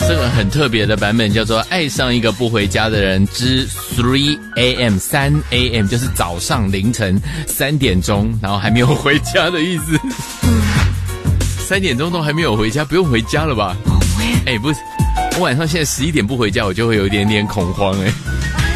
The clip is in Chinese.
这个很特别的版本叫做《爱上一个不回家的人之3 AM 3 AM》，就是早上凌晨3点钟，然后还没有回家的意思。3点钟都还没有回家，不用回家了吧？不是，我晚上现在11点不回家，我就会有一点点恐慌